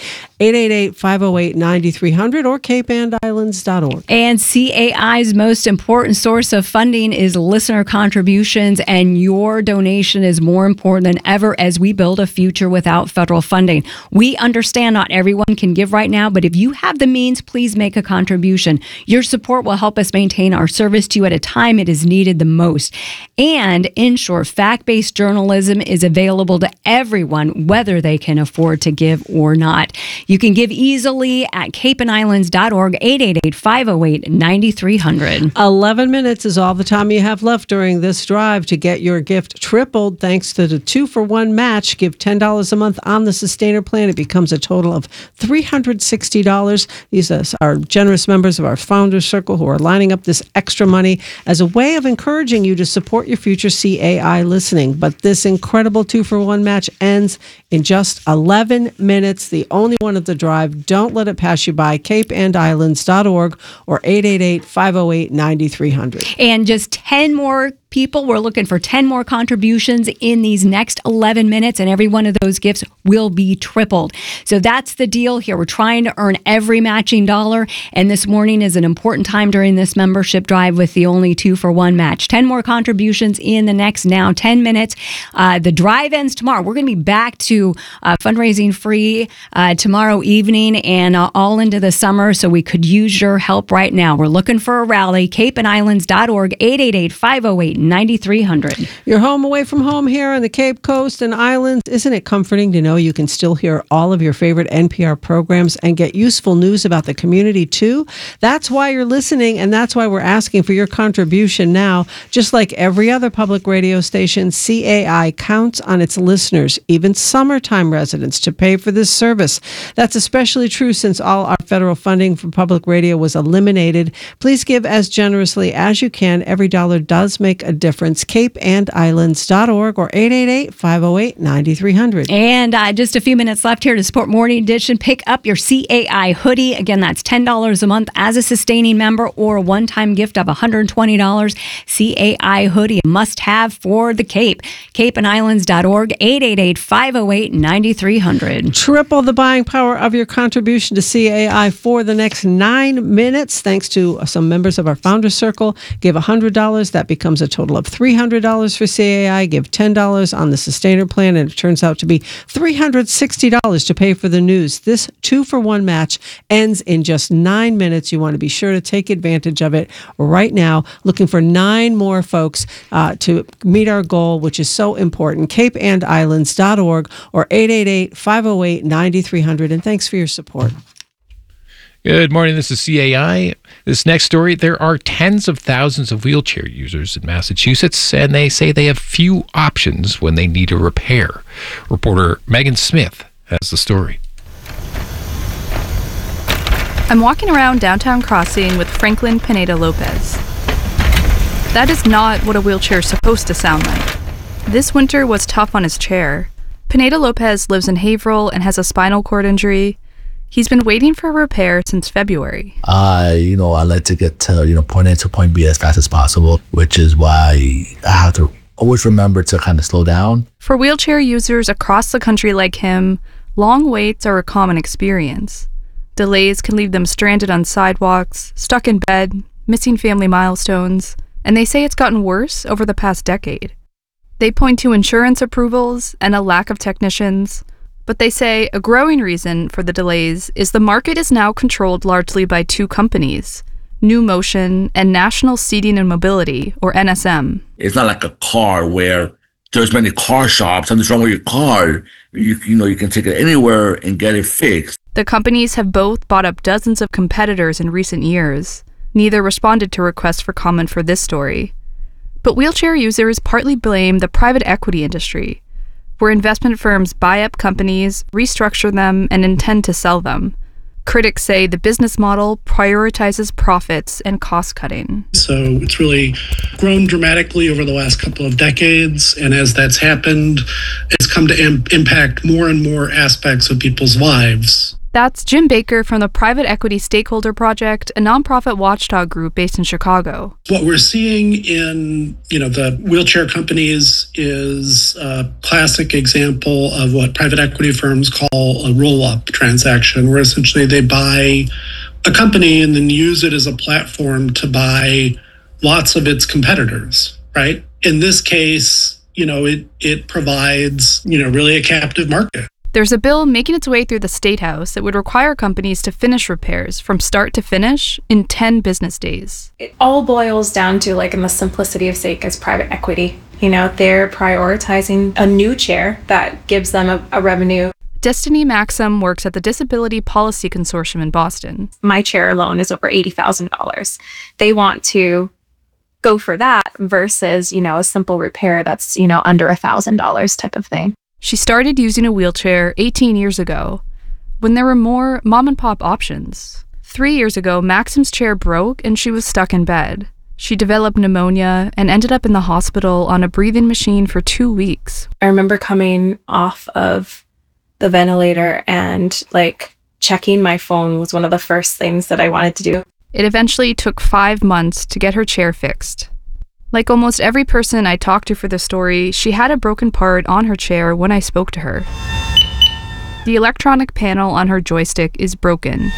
888-508-9300 or CapeAndIslands.org. And CAI's most important source of funding is listener contributions, and your donation is more important than ever as we build a future without federal funding. We understand not everyone can give right now, but if you have the means, please make a contribution. Your support will help us maintain our service to you at a time it is needed the most. And in short, fact-based journalism is available to everyone, whether they can afford to give or not. You can give easily at CapeAndIslands.org, 888-508-9300. 11 minutes is all the time you have left during this drive to get your gift tripled thanks to the 2-for-1 match. Give $10 a month on the Sustainer plan. It becomes a total of $360. These are generous members of our Founders Circle who are lining up this extra money as a way of encouraging you to support your future CAI listening. But this incredible 2-for-1 match ends in just 11 minutes. The only one of the drive. Don't let it pass you by. CapeAndIslands.org or 888-508-9300. And just 10 more people. We're looking for 10 more contributions in these next 11 minutes, and every one of those gifts will be tripled. So that's the deal here. We're trying to earn every matching dollar, and this morning is an important time during this membership drive with the only 2-for-1 match. 10 more contributions in the next 10 minutes. The drive ends tomorrow. We're going to be back to fundraising free tomorrow evening and all into the summer, so we could use your help right now. We're looking for a rally. CapeAndIslands.org, 888-508-9300. You're home away from home here on the Cape Coast and Islands. Isn't it comforting to know you can still hear all of your favorite NPR programs and get useful news about the community too? That's why you're listening, and that's why we're asking for your contribution now. Just like every other public radio station, CAI counts on its listeners, even summertime residents, to pay for this service. That's especially true since all our federal funding for public radio was eliminated. Please give as generously as you can. Every dollar does make a difference. CapeAndIslands.org or 888-508-9300. And just a few minutes left here to support Morning Edition. Pick up your CAI hoodie. Again, that's $10 a month as a sustaining member or a one-time gift of $120. CAI hoodie, a must-have for the Cape. CapeAndIslands.org, 888-508-9300. Triple the buying power of your contribution to CAI for the next 9 minutes. Thanks to some members of our Founders Circle. Give $100. That becomes a total of $300 for CAI. Give $10 on the Sustainer plan, and it turns out to be $360 to pay for the news. This 2-for-1 match ends in just 9 minutes. You want to be sure to take advantage of it right now. Looking for 9 more folks to meet our goal, which is so important. CapeAndIslands.org or 888-508-9300. And thanks for your support. Good morning. This is CAI. This next story, there are tens of thousands of wheelchair users in Massachusetts, and they say they have few options when they need a repair. Reporter Megan Smith has the story. I'm walking around downtown Crossing with Franklin Pineda Lopez. That is not what a wheelchair is supposed to sound like. This winter was tough on his chair. Pineda Lopez lives in Haverhill and has a spinal cord injury. He's been waiting for a repair since February. I like to get to, point A to point B as fast as possible, which is why I have to always remember to kind of slow down. For wheelchair users across the country like him, long waits are a common experience. Delays can leave them stranded on sidewalks, stuck in bed, missing family milestones, and they say it's gotten worse over the past decade. They point to insurance approvals and a lack of technicians, but they say a growing reason for the delays is the market is now controlled largely by two companies, New Motion and National Seating and Mobility, or NSM. It's not like a car where there's many car shops. Something's wrong with your car. You can take it anywhere and get it fixed. The companies have both bought up dozens of competitors in recent years. Neither responded to requests for comment for this story. But wheelchair users partly blame the private equity industry, where investment firms buy up companies, restructure them, and intend to sell them. Critics say the business model prioritizes profits and cost cutting. So it's really grown dramatically over the last couple of decades. And as that's happened, it's come to impact more and more aspects of people's lives. That's Jim Baker from the Private Equity Stakeholder Project, a nonprofit watchdog group based in Chicago. What we're seeing in, the wheelchair companies is a classic example of what private equity firms call a roll-up transaction, where essentially they buy a company and then use it as a platform to buy lots of its competitors, right? In this case, it provides, really a captive market. There's a bill making its way through the State House that would require companies to finish repairs from start to finish in 10 business days. It all boils down to, in the simplicity of sake, is private equity. They're prioritizing a new chair that gives them a revenue. Destiny Maxim works at the Disability Policy Consortium in Boston. My chair alone is over $80,000. They want to go for that versus, a simple repair that's, under $1,000 type of thing. She started using a wheelchair 18 years ago, when there were more mom-and-pop options. 3 years ago, Maxim's chair broke and she was stuck in bed. She developed pneumonia and ended up in the hospital on a breathing machine for 2 weeks. I remember coming off of the ventilator and, checking my phone was one of the first things that I wanted to do. It eventually took 5 months to get her chair fixed. Like almost every person I talked to for the story, she had a broken part on her chair when I spoke to her. The electronic panel on her joystick is broken.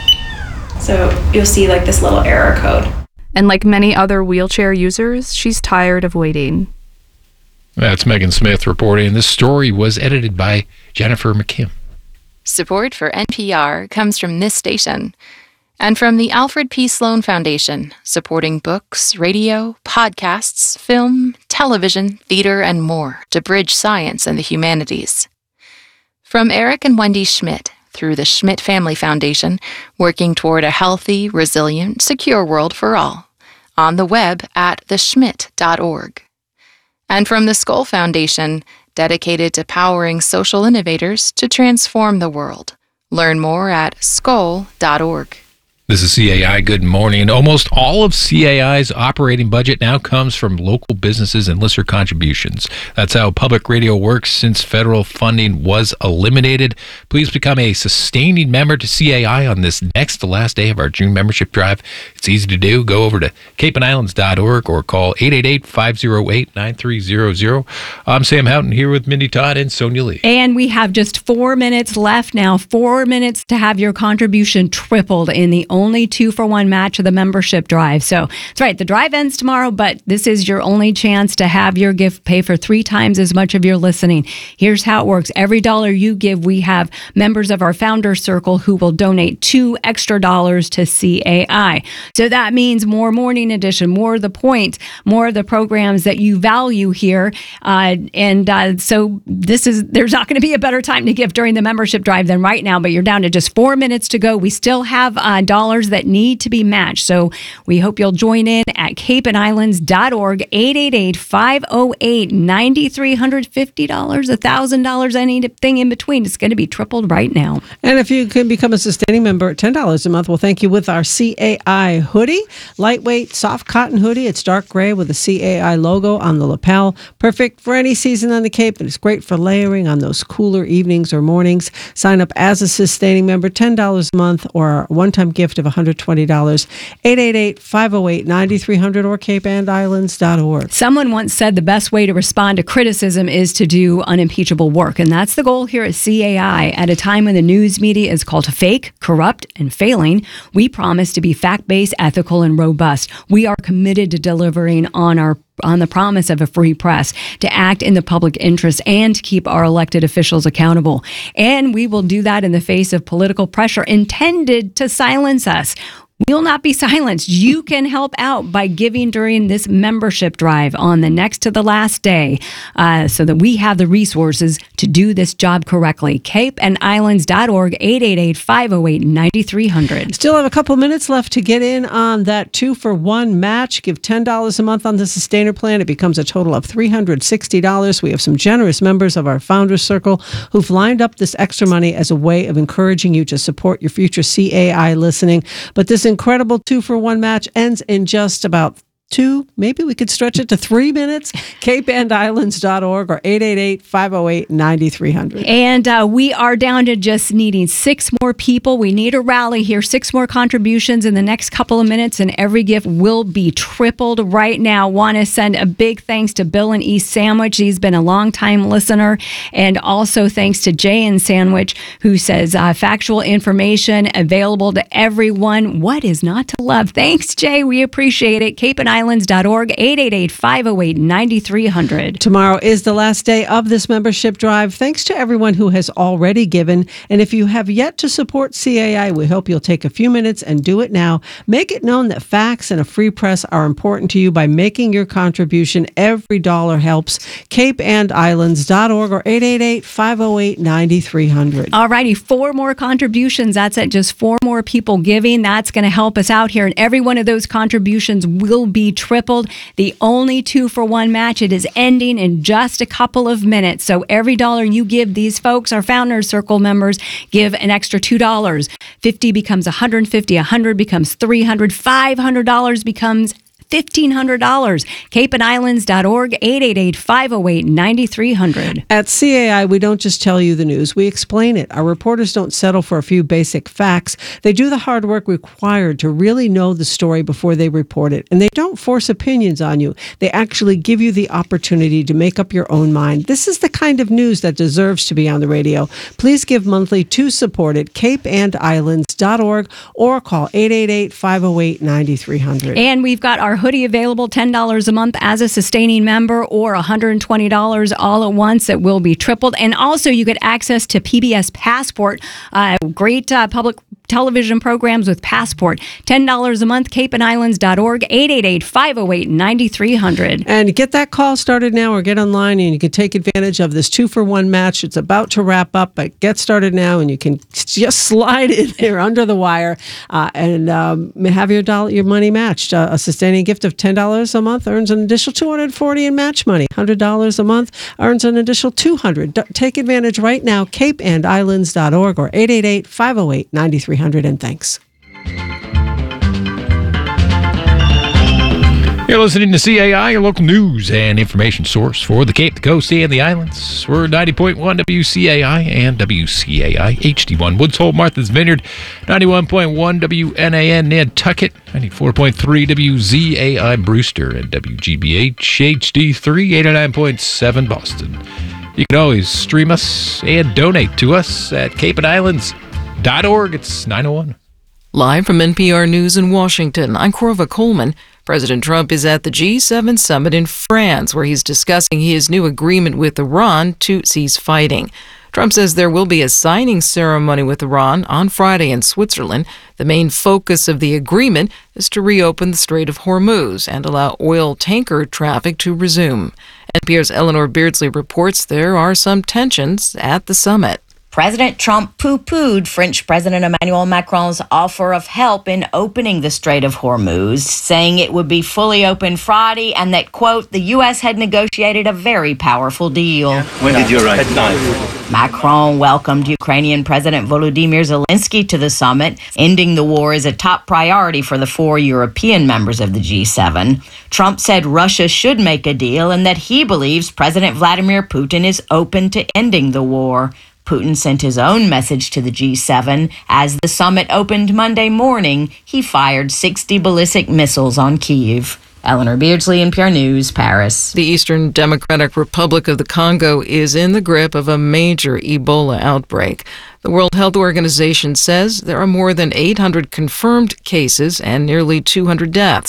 So you'll see this little error code. And like many other wheelchair users, she's tired of waiting. That's Megan Smith reporting. This story was edited by Jennifer McKim. Support for NPR comes from this station and from the Alfred P. Sloan Foundation, supporting books, radio, podcasts, film, television, theater, and more to bridge science and the humanities. From Eric and Wendy Schmidt, through the Schmidt Family Foundation, working toward a healthy, resilient, secure world for all, on the web at theschmidt.org. And from the Skoll Foundation, dedicated to powering social innovators to transform the world. Learn more at skoll.org. This is CAI. Good morning. Almost all of CAI's operating budget now comes from local businesses and listener contributions. That's how public radio works since federal funding was eliminated. Please become a sustaining member to CAI on this next to last day of our June membership drive. It's easy to do. Go over to capeandislands.org or call 888-508-9300. I'm Sam Houghton here with Mindy Todd and Sonia Lee. And we have just 4 minutes left now. 4 minutes to have your contribution tripled in the only 2-for-1 match of the membership drive. So that's right. The drive ends tomorrow, but this is your only chance to have your gift pay for 3 times as much of your listening. Here's how it works. Every dollar you give, we have members of our Founders Circle who will donate $2 extra to CAI. So that means more Morning Edition, more of the points, more of the programs that you value here. So there's not going to be a better time to give during the membership drive than right now, but you're down to just 4 minutes to go. We still have dollars that need to be matched. So we hope you'll join in at capeandislands.org, 888-508-9350, $1,000, anything in between. It's going to be tripled right now. And if you can become a sustaining member at $10 a month, we'll thank you with our CAI hoodie. Lightweight, soft cotton hoodie. It's dark gray with a CAI logo on the lapel. Perfect for any season on the Cape, and it's great for layering on those cooler evenings or mornings. Sign up as a sustaining member, $10 a month, or a one-time gift of $120. 888-508-9300 or capeandislands.org. Someone once said the best way to respond to criticism is to do unimpeachable work, and that's the goal here at CAI. At a time when the news media is called fake, corrupt, and failing, we promise to be fact-based, ethical, and robust. We are committed to delivering on our on the promise of a free press, to act in the public interest, and keep our elected officials accountable. And we will do that in the face of political pressure intended to silence us. We will not be silenced. You can help out by giving during this membership drive on the next to the last day so that we have the resources to do this job correctly. CapeandIslands.org, 888-508-9300. Still have a couple minutes left to get in on that 2-for-1 match. Give $10 a month on the Sustainer plan. It becomes a total of $360. We have some generous members of our Founders Circle who've lined up this extra money as a way of encouraging you to support your future CAI listening. But this incredible 2-for-1 match ends in just about 2, maybe we could stretch it to 3 minutes. CapeandIslands.org or 888-508-9300. And we are down to just needing 6 more people. We need a rally here. 6 more contributions in the next couple of minutes, and every gift will be tripled right now. Want to send a big thanks to Bill in East Sandwich. He's been a long-time listener. And also thanks to Jay in Sandwich, who says factual information available to everyone. What is not to love? Thanks, Jay. We appreciate it. CapeandIslands.org, 888-508-9300. Tomorrow is the last day of this membership drive. Thanks to everyone who has already given. And if you have yet to support CAI, we hope you'll take a few minutes and do it now. Make it known that facts and a free press are important to you by making your contribution. Every dollar helps. CapeandIslands.org or 888-508-9300. All righty, 4 more contributions. That's it. Just 4 more people giving. That's going to help us out here. And every one of those contributions will be tripled. The only 2-for-1 match. It is ending in just a couple of minutes. So every dollar you give these folks, our Founders Circle members, give an extra $2. 50 becomes 150, 100 becomes 300, $500 becomes $1,500. CapeandIslands.org, 888-508-9300. At CAI, we don't just tell you the news, we explain it. Our reporters don't settle for a few basic facts. They do the hard work required to really know the story before they report it. And they don't force opinions on you. They actually give you the opportunity to make up your own mind. This is the kind of news that deserves to be on the radio. Please give monthly to support it, CapeandIslands.org, or call 888-508-9300. And we've got our hoodie available, $10 a month as a sustaining member, or $120 all at once. It will be tripled. And also you get access to PBS Passport, great public television programs with Passport. $10 a month, CapeandIslands.org, 888-508-9300. And get that call started now, or get online and you can take advantage of this 2-for-1 match. It's about to wrap up, but get started now and you can just slide in there under the wire and have your money matched. A sustaining gift of $10 a month earns an additional $240 in match money. $100 a month earns an additional $200. Take advantage right now, CapeandIslands.org or 888-508-9300. And thanks. You're listening to CAI, your local news and information source for the Cape, the Coast, and the Islands. We're 90.1 WCAI and WCAI HD1 Woods Hole, Martha's Vineyard, 91.1 WNAN Nantucket, 94.3 WZAI Brewster, and WGBH HD3, 89.7 Boston. You can always stream us and donate to us at CapeandIslands.org. It's 9:01. Live from NPR News in Washington, I'm Corva Coleman. President Trump is at the G7 summit in France, where he's discussing his new agreement with Iran to cease fighting. Trump says there will be a signing ceremony with Iran on Friday in Switzerland. The main focus of the agreement is to reopen the Strait of Hormuz and allow oil tanker traffic to resume. NPR's Eleanor Beardsley reports there are some tensions at the summit. President Trump poo-pooed French President Emmanuel Macron's offer of help in opening the Strait of Hormuz, saying it would be fully open Friday and that, quote, the U.S. had negotiated a very powerful deal. When did you arrive? At 9. Macron welcomed Ukrainian President Volodymyr Zelensky to the summit. Ending the war is a top priority for the 4 European members of the G7. Trump said Russia should make a deal and that he believes President Vladimir Putin is open to ending the war. Putin sent his own message to the G7. As the summit opened Monday morning, he fired 60 ballistic missiles on Kyiv. Eleanor Beardsley, NPR News, Paris. The Eastern Democratic Republic of the Congo is in the grip of a major Ebola outbreak. The World Health Organization says there are more than 800 confirmed cases and nearly 200 deaths.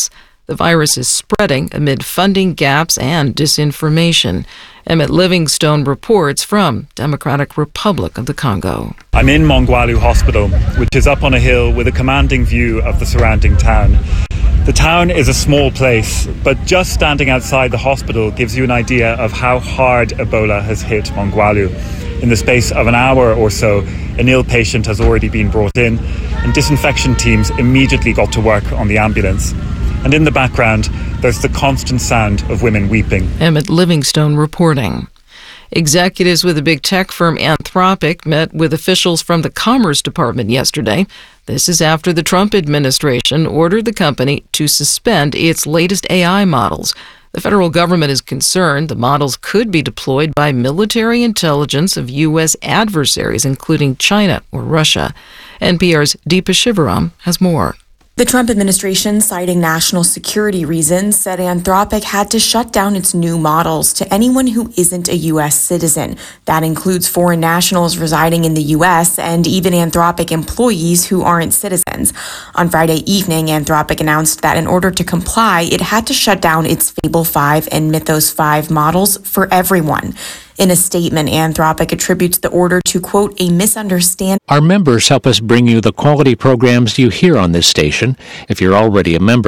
The virus is spreading amid funding gaps and disinformation. Emmett Livingstone reports from Democratic Republic of the Congo. I'm in Mongwalu Hospital, which is up on a hill with a commanding view of the surrounding town. The town is a small place, but just standing outside the hospital gives you an idea of how hard Ebola has hit Mongwalu. In the space of an hour or so, an ill patient has already been brought in, and disinfection teams immediately got to work on the ambulance. And in the background, there's the constant sound of women weeping. Emmett Livingstone reporting. Executives with the big tech firm Anthropic met with officials from the Commerce Department yesterday. This is after the Trump administration ordered the company to suspend its latest AI models. The federal government is concerned the models could be deployed by military intelligence of U.S. adversaries, including China or Russia. NPR's Deepa Shivaram has more. The Trump administration, citing national security reasons, said Anthropic had to shut down its new models to anyone who isn't a U.S. citizen. That includes foreign nationals residing in the U.S. and even Anthropic employees who aren't citizens. On Friday evening, Anthropic announced that in order to comply, it had to shut down its Fable 5 and Mythos 5 models for everyone. In a statement, Anthropic attributes the order to, quote, a misunderstanding. Our members help us bring you the quality programs you hear on this station. If you're already a member,